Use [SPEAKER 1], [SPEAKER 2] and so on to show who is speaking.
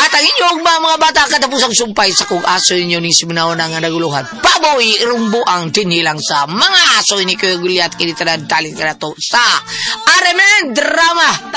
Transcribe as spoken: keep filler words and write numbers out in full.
[SPEAKER 1] At ang inyong mga, mga bata katapusang sumpay sa kung aso inyo ni siminaw na nga naguluhan. Baboy, irumbo ang tinilang sa mga aso ni Kuya Gulyat kinitanan talin ka na to sa Aremen Drama